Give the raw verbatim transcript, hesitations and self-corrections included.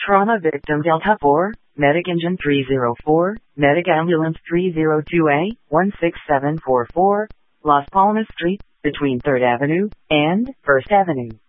Trauma victim Delta four, Medic Engine three zero four, Medic Ambulance three zero two A, one six seven four four, Las Palmas Street, between third Avenue and first Avenue.